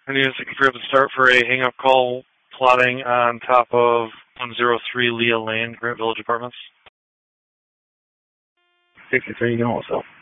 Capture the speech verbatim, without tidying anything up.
I need a second for the start for a hang-up call plotting on top of one oh three Leah Lane, Grant Village Apartments. sixty-three, you can also.